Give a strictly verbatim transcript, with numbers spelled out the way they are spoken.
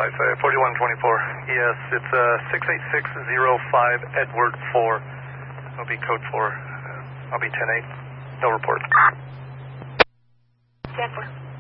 five five, forty-one twenty-four. Yes, it's uh, six eight six zero five Edward four. I'll be code four. Uh, I'll be ten eight. No report. ten four.